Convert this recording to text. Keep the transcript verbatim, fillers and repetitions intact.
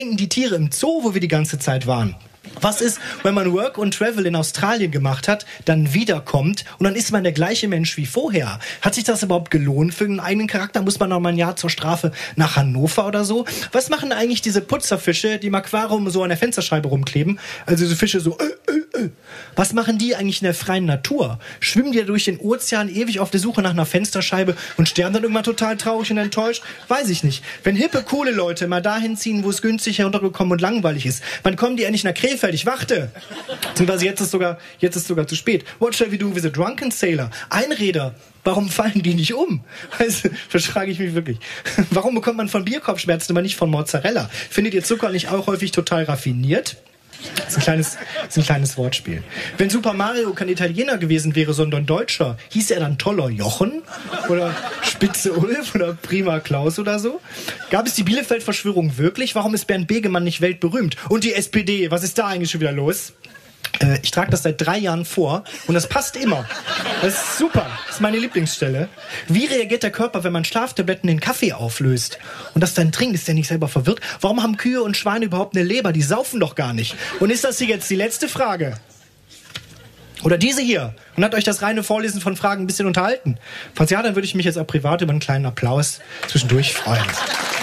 die Tiere im Zoo, wo wir die ganze Zeit waren? Was ist, wenn man Work und Travel in Australien gemacht hat, dann wiederkommt und dann ist man der gleiche Mensch wie vorher? Hat sich das überhaupt gelohnt für einen eigenen Charakter? Muss man noch mal ein Jahr zur Strafe nach Hannover oder so? Was machen eigentlich diese Putzerfische, die im Aquarium so an der Fensterscheibe rumkleben? Also diese Fische so... Äh, äh, äh. Was machen die eigentlich in der freien Natur? Schwimmen die da durch den Ozean ewig auf der Suche nach einer Fensterscheibe und sterben dann irgendwann total traurig und enttäuscht? Weiß ich nicht. Wenn hippe, coole Leute mal dahin ziehen, wo es günstig heruntergekommen und langweilig ist, wann kommen die endlich nach Krefeld? Ich warte. Beziehungsweise jetzt ist sogar, jetzt ist sogar zu spät. What shall we do with a drunken sailor? Einräder. Warum fallen die nicht um? Also, das frage ich mich wirklich. Warum bekommt man von Bierkopfschmerzen aber nicht von Mozzarella? Findet ihr Zucker nicht auch häufig total raffiniert? Das ist ein kleines, das ist ein kleines Wortspiel. Wenn Super Mario kein Italiener gewesen wäre, sondern Deutscher, hieß er dann Toller Jochen? Oder Spitze Ulf? Oder Prima Klaus oder so? Gab es die Bielefeld-Verschwörung wirklich? Warum ist Bernd Begemann nicht weltberühmt? Und die S P D, was ist da eigentlich schon wieder los? Äh, ich trage das seit drei Jahren vor und das passt immer. Das ist super. Das ist meine Lieblingsstelle. Wie reagiert der Körper, wenn man Schlaftabletten in Kaffee auflöst und das dann trinkt? Ist der nicht selber verwirrt? Warum haben Kühe und Schweine überhaupt eine Leber? Die saufen doch gar nicht. Und ist das hier jetzt die letzte Frage? Oder diese hier? Und hat euch das reine Vorlesen von Fragen ein bisschen unterhalten? Falls ja, dann würde ich mich jetzt auch privat über einen kleinen Applaus zwischendurch freuen.